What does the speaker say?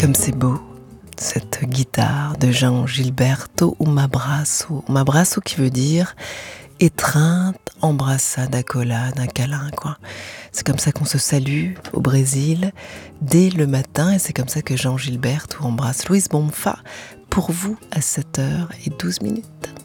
Comme c'est beau, cette guitare de Jean Gilberto, un abraço. Un abraço qui veut dire étreinte, embrassade, accolade, un câlin, quoi. C'est comme ça qu'on se salue au Brésil dès le matin, et c'est comme ça que Jean Gilberto embrasse Luis Bonfa pour vous à 7h12.